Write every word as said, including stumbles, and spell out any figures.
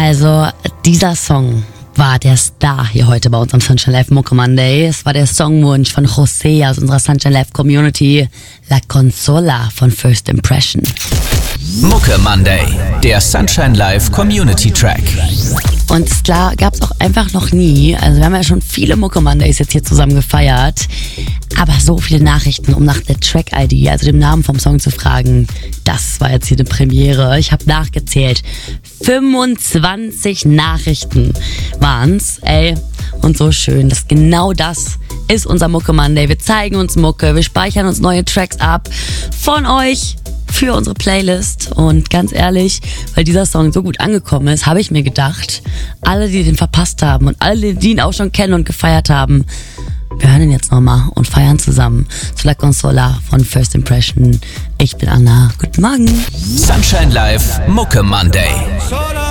Also, dieser Song war der Star hier heute bei uns am Sunshine Live Mucke Monday. Es war der Songwunsch von José aus unserer Sunshine Live Community. La Consola von First Impression. Mucke Monday, der Sunshine Live Community Track. Und klar, gab's auch einfach noch nie. Also wir haben ja schon viele Mucke Mondays jetzt hier zusammen gefeiert. Aber so viele Nachrichten, um nach der Track-I D, also dem Namen vom Song zu fragen, das war jetzt hier eine Premiere. Ich habe nachgezählt. fünfundzwanzig Nachrichten waren's. Ey, und so schön, dass genau das ist unser Mucke Monday. Wir zeigen uns Mucke, wir speichern uns neue Tracks ab von euch für unsere Playlist. Und ganz ehrlich, weil dieser Song so gut angekommen ist, habe ich mir gedacht, alle, die den verpasst haben und alle, die ihn auch schon kennen und gefeiert haben, wir hören ihn jetzt nochmal und feiern zusammen zu La Consola von First Impression. Ich bin Anna. Guten Morgen. Sunshine Live Mucke Monday.